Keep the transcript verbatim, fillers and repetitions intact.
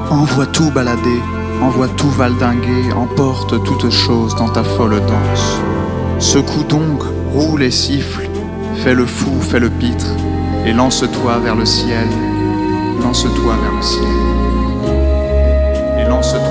Envoie tout balader, envoie tout valdinguer, emporte toute chose dans ta folle danse. Secoue donc, roule et siffle, fais le fou, fais le pitre, et lance-toi vers le ciel, lance-toi vers le ciel, et lance-toi